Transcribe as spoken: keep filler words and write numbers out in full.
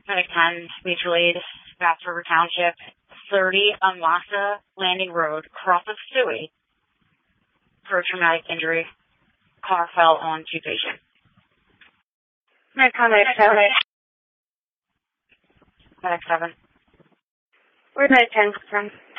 Medic ten, mutual aid, Bass River Township, thirty Amasa Landing Road, cross of Suey, for a traumatic injury. Car fell on two patients. Medic Medic seven. Medic seven. Where's Medic ten from?